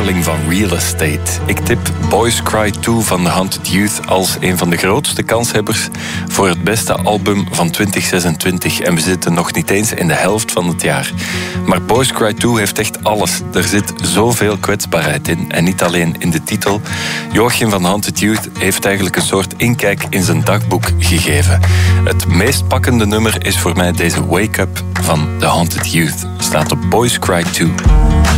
darling van Real Estate. Ik tip Boys Cry 2 van The Haunted Youth als een van de grootste kanshebbers voor het beste album van 2026. En we zitten nog niet eens in de helft van het jaar. Maar Boys Cry 2 heeft echt alles. Er zit zoveel kwetsbaarheid in. En niet alleen in de titel. Joachim van The Haunted Youth heeft eigenlijk een soort inkijk in zijn dagboek gegeven. Het meest pakkende nummer is voor mij deze Wake Up van The Haunted Youth. Staat op Boys Cry 2.